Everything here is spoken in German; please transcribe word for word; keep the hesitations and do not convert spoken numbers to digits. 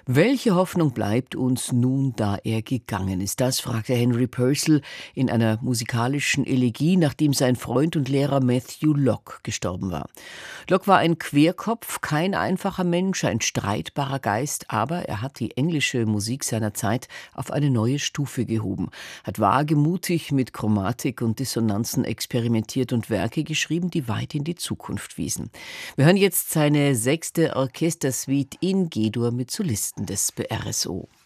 Welche Hoffnung bleibt uns nun, da er gegangen ist? Das fragte Henry Purcell in einer musikalischen Elegie, nachdem sein Freund und Lehrer Matthew Locke gestorben war. Locke war ein Querkopf, kein einfacher Mensch, ein streitbarer Geist, aber er hat die englische Musik seiner Zeit auf eine neue Stufe gehoben, hat wagemutig mit Chromatik und Dissonanzen experimentiert und Werke geschrieben, die weit in die Zukunft wiesen. Wir hören jetzt seine sechste Orchestersuite in G-Dur mit Solisten des B R S O.